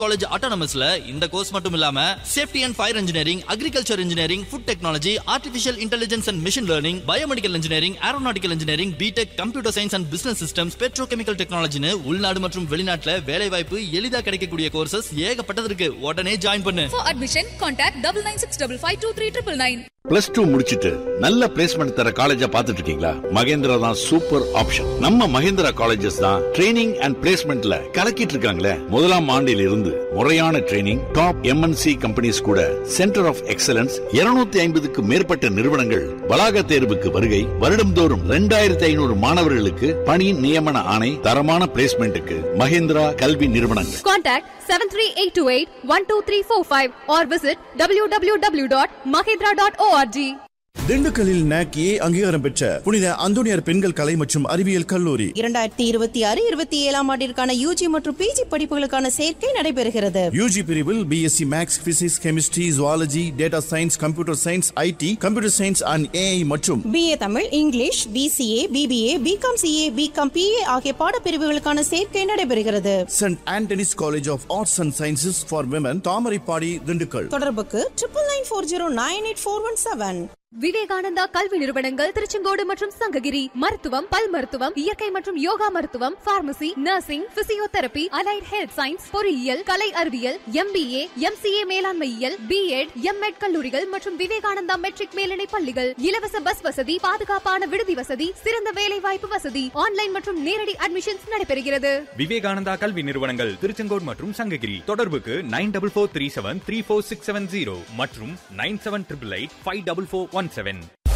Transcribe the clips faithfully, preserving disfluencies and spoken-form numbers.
College ஆட்டோனமஸ்ல இந்த course மட்டும் இல்லாம safety and fire engineering, agriculture engineering, food technology, artificial intelligence and machine learning, biomedical engineering, aeronautical engineering, BTech, computer science and business systems, petrochemical டெக்னாலஜின்னு உள்நாடு மற்றும் வெளிநாட்டுல வேலை வாய்ப்பு எளிதா கிடைக்கக்கூடிய கோர்சஸ் ஏகப்பட்டது இருக்கு. உடனே ஜாயின் பண்ணு. For admission, contact double nine six five five two three nine nine. Plus two முடிச்சிட்டு நல்ல பிளேஸ்மெண்ட் தர காலேஜா பாத்துட்டு இருக்கீங்களா? மகேந்திரா தான் சூப்பர் ஆப்ஷன். நம்ம மகேந்திரா காலேஜஸ் தான் ட்ரைனிங் அண்ட் பிளேஸ்மெண்ட்ல கலக்கிட்டு இருக்காங்களே. முதலாம் ஆண்டில் இருந்து முறையான ட்ரைனிங், டாப் எம்என்சி கம்பெனிஸ் கூட சென்டர் ஆஃப் எக்ஸலன்ஸ், இருநூத்தி ஐம்பதுக்கு மேற்பட்ட நிறுவனங்கள் வளாக தேர்வுக்கு வருகை, வருடம்தோறும் இரண்டாயிரத்தி ஐநூறு மாணவர்களுக்கு பணி நியமன ஆணை, தரமான பிளேஸ்மெண்ட்டுக்கு மகேந்திரா கல்வி நிறுவனங்கள். Contact seven three eight two eight one two three four five or visit w w w dot mahindra dot org. திண்டுக்கல்லில் நாக்கி அங்கீகாரம் பெற்ற புனித அந்தோனியார் பெண்கள் கலை மற்றும் அறிவியல் கல்லூரி இரண்டாயிரத்தி இருபத்தி ஆறு இருபத்தி ஏழாம் ஆண்டிற்கான யூஜி மற்றும் பிஜி படிப்புகளுக்கான சேர்க்கை நடைபெறுகிறது. யூஜி பிரிவில் BSc maths, physics, chemistry, zoology, data science, computer science, ID, computer science and AI மற்றும் BA Tamil, English, PCA, BBA, BCom CA, BCom BA ஆகிய பாடப்பிரிவுகளுக்கான சேர்க்கை நடைபெறுகிறது. Send Anthony's college of arts and sciences for women, Thamaraipadi, Dindigul. தொடர்புக்கு triple nine four zero nine eight four one seven. Vivekananda கல்வி நிறுவனங்கள் திருச்செங்கோடு மற்றும் சங்ககிரி. மருத்துவம், பல் மருத்துவம், இயற்கை மற்றும் யோகா மருத்துவம், pharmacy, nursing, physiotherapy, allied health science, பொறியியல், கலை அறிவியல், எம்பிஏ, எம்சிஏ மேலாண்மையியல், பிஎட், எம்எட் கல்லூரிகள் மற்றும் விவேகானந்தா மெட்ரிக் மேல்நிலை பள்ளிகள். இலவச பஸ் வசதி, பாதுகாப்பான விடுதி வசதி, சிறந்த வேலை வாய்ப்பு வசதி, ஆன்லைன் மற்றும் நேரடி அட்மிஷன்ஸ் நடைபெறுகிறது. விவேகானந்தா கல்வி நிறுவனங்கள் திருச்செங்கோடு மற்றும் சங்ககிரி. தொடர்புக்கு nine double four three seven three four six seven zero மற்றும் nine seven triple eight five double four one seven.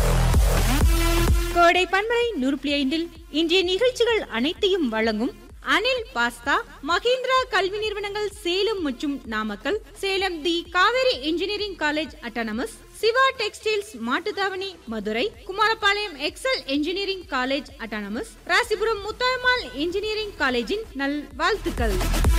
கோடை பண்பலை நூறு புள்ளி ஐந்தில் இன்றைய நிகழ்ச்சிகள் அனைத்தையும் வழங்கும் அனில் பாஸ்தா, மகேந்திரா கல்வி நிறுவனங்கள் சேலம் மற்றும் நாமக்கல், சேலம் தி Kaveri engineering college autonomous, Siva textiles Mattuthavani Madurai, Kumarapalayam XL engineering college autonomous, Rasipuram Muthayammal engineering காலேஜின் நல் வாழ்த்துக்கள்.